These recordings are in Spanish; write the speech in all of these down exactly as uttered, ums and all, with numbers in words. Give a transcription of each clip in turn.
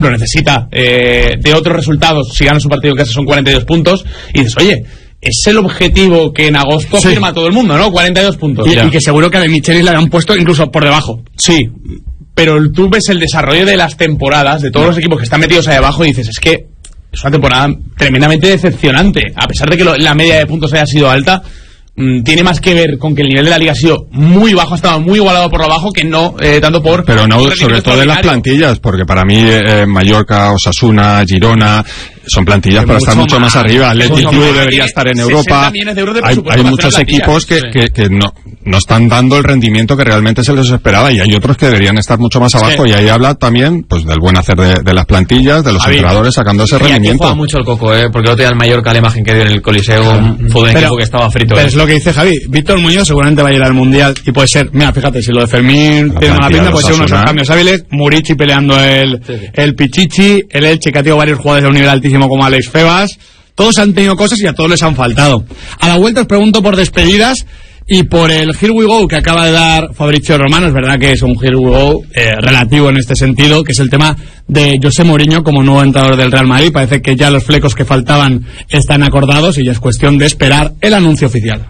lo necesita eh, de otros resultados. Si gana su partido en casa son cuarenta y dos puntos. Y dices, oye, es el objetivo que en agosto sí. firma todo el mundo, ¿no? cuarenta y dos puntos. Y, y que seguro que a De Michelis le habían puesto incluso por debajo. Sí, pero tú ves el desarrollo de las temporadas de todos los equipos que están metidos ahí abajo y dices, es que es una temporada tremendamente decepcionante. A pesar de que lo, la media de puntos haya sido alta, mmm, tiene más que ver con que el nivel de la liga ha sido muy bajo, ha estado muy igualado por lo bajo, que no eh, tanto por... Pero no, sobre todo en las plantillas, porque para mí eh, Mallorca, Osasuna, Girona... son plantillas para estar mucho más, más arriba. Athletic Club debería estar en Europa. De hay, hay muchos equipos que, sí. que, que no, no están dando el rendimiento que realmente se les esperaba, y hay otros que deberían estar mucho más abajo. Sí. Y ahí habla también pues del buen hacer de, de las plantillas, de los Javi, entrenadores sacando ese y rendimiento. Juega mucho el coco, ¿eh? Porque el otro día el Mallorca, la imagen que dio en el Coliseo, fue un pero, equipo que estaba frito. Pero ¿eh? Es lo que dice Javi. Víctor Muñoz seguramente va a ir al Mundial y puede ser, mira, fíjate, si lo de Fermín tiene mala pinta, puede ser unos cambios hábiles. Murici peleando el, sí, sí. el Pichichi, el Elche, que ha tenido varios jugadores de un nivel altísimo como Alex Febas. Todos han tenido cosas y a todos les han faltado. A la vuelta os pregunto por despedidas y por el Here We Go que acaba de dar Fabrizio Romano. Es verdad que es un Here We Go eh, relativo en este sentido, que es el tema de José Mourinho como nuevo entrenador del Real Madrid. Parece que ya los flecos que faltaban están acordados y ya es cuestión de esperar el anuncio oficial.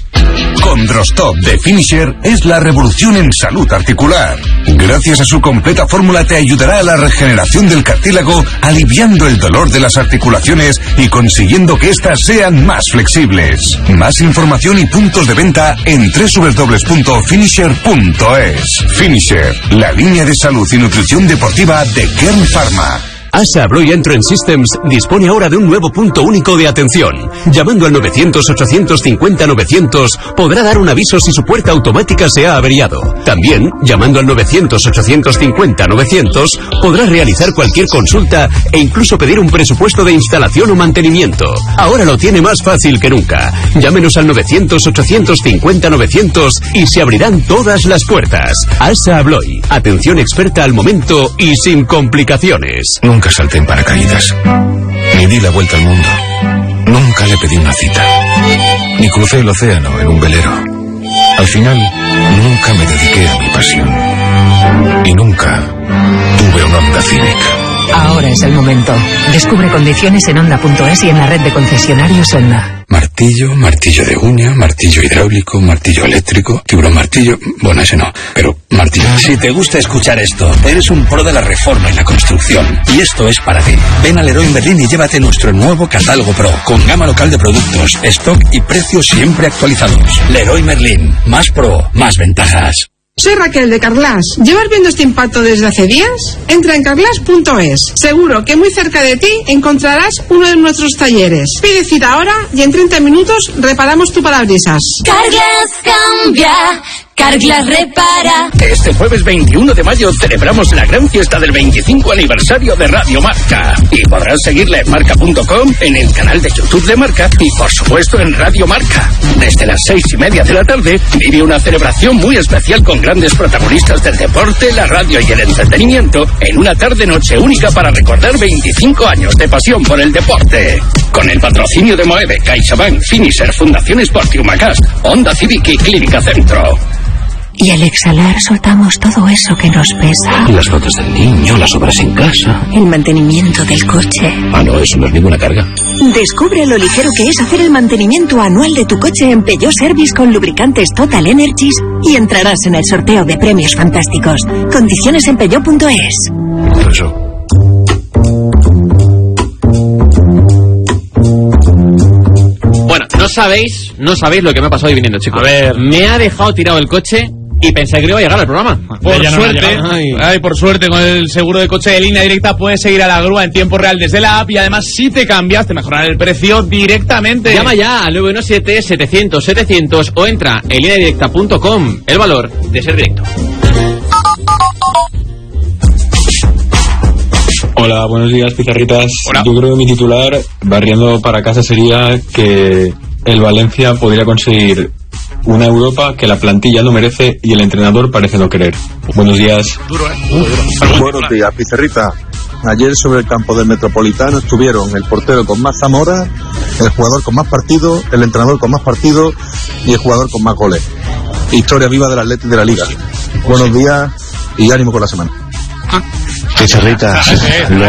Condrostop de Finisher es la revolución en salud articular. Gracias a su completa fórmula te ayudará a la regeneración del cartílago, aliviando el dolor de las articulaciones y consiguiendo que éstas sean más flexibles. Más información y puntos de venta en doble u doble u doble u punto finisher punto es. Finisher, la línea de salud y nutrición deportiva de Kern Pharma. ASA Abloy Entrance Systems dispone ahora de un nuevo punto único de atención. Llamando al novecientos ochocientos cincuenta novecientos podrá dar un aviso si su puerta automática se ha averiado. También, llamando al novecientos ochocientos cincuenta novecientos podrá realizar cualquier consulta e incluso pedir un presupuesto de instalación o mantenimiento. Ahora lo tiene más fácil que nunca. Llámenos al novecientos ochocientos cincuenta novecientos y se abrirán todas las puertas. ASA Abloy, atención experta al momento y sin complicaciones. Nunca salté en paracaídas, ni di la vuelta al mundo, nunca le pedí una cita, ni crucé el océano en un velero. Al final, nunca me dediqué a mi pasión, y nunca tuve un Honda Civic. Ahora es el momento. Descubre condiciones en Honda punto es y en la red de concesionarios Honda. Martillo, martillo de uña, martillo hidráulico, martillo eléctrico, tiburón martillo, bueno, ese no, pero martillo. Si te gusta escuchar esto, eres un pro de la reforma y la construcción, y esto es para ti. Ven a Leroy Merlin y llévate nuestro nuevo catálogo Pro, con gama local de productos, stock y precios siempre actualizados. Leroy Merlin, más pro, más ventajas. Soy Raquel de Carglass. ¿Llevas viendo este impacto desde hace días? Entra en carglass punto es. Seguro que muy cerca de ti encontrarás uno de nuestros talleres. Pide cita ahora y en treinta minutos reparamos tu parabrisas. Carglass cambia. Carglass repara. Este jueves veintiuno de mayo celebramos la gran fiesta del veinticinco aniversario de Radio Marca. Y podrás seguirla en marca punto com, en el canal de YouTube de Marca y por supuesto en Radio Marca. Desde las seis y media de la tarde vive una celebración muy especial con grandes protagonistas del deporte, la radio y el entretenimiento en una tarde-noche única para recordar veinticinco años de pasión por el deporte. Con el patrocinio de Moeve, CaixaBank, Finisher, Fundación Sport y Humacas, Honda Civic y Clínica Centro. Y al exhalar soltamos todo eso que nos pesa. Las notas del niño, las obras en casa. El mantenimiento del coche. Ah, no, eso no es ninguna carga. Descubre lo ligero que es hacer el mantenimiento anual de tu coche en Peugeot Service con lubricantes Total Energies y entrarás en el sorteo de premios fantásticos. Condiciones en peugeot punto es. Eso. Bueno, no sabéis, no sabéis lo que me ha pasado hoy viniendo, chicos. A ver, me ha dejado tirado el coche y pensé que iba a llegar al programa. Por ya suerte, no ay. Ay, por suerte, con el seguro de coche de Línea Directa puedes seguir a la grúa en tiempo real desde la app y además si te cambias te mejorará el precio directamente. Llama ya al nueve uno siete setecientos setecientos o entra en línea directa punto com. El valor de ser directo. Hola, buenos días, pizarritas. Hola. Yo creo que mi titular, barriendo para casa, sería que el Valencia podría conseguir una Europa que la plantilla no merece y el entrenador parece no querer. Buenos días. Duro, ¿eh? Duro. Buenos días, pizarrita. Ayer sobre el campo del Metropolitano estuvieron el portero con más Zamora, el jugador con más partidos, el entrenador con más partidos y el jugador con más goles. Historia viva del Atleti de la Liga. Buenos días y ánimo con la semana. Ah, Pizarritas.